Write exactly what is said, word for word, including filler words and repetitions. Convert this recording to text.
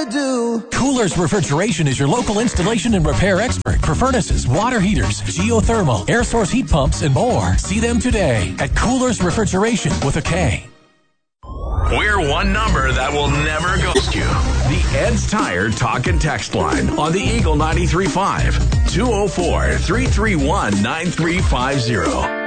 to do. Coolers Refrigeration is your local installation and repair expert for furnaces, water heaters, geothermal, air source heat pumps, and more. See them today at Coolers Refrigeration with a K. We're one number that will never ghost you. The Ed's Tire Talk and Text Line on the Eagle ninety-three point five. two oh four, three three one, nine three five zero.